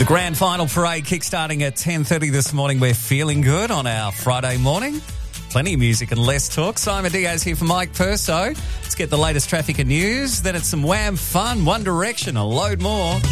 The grand final parade kickstarting at 10:30 this morning. We're feeling good on our Friday morning. Plenty of music and less talk. Simon Diaz here for Mike Perso. Let's get the latest traffic and news. Then it's some Wham fun, One Direction, a load more.